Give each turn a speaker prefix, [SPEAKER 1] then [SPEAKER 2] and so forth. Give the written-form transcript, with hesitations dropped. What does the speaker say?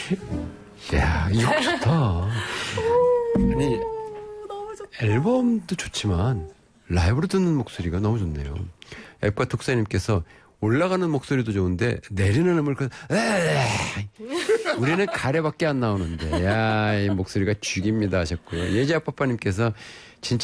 [SPEAKER 1] 야, 이거 좋다. 아니, 앨범도 좋지만 라이브로 듣는 목소리가 너무 좋네요. 앱과 독사님께서 올라가는 목소리도 좋은데 내리는 음을 우리는 가래밖에 안 나오는데 야, 이 목소리가 죽입니다 하셨고요. 예지아빠빠님께서 진짜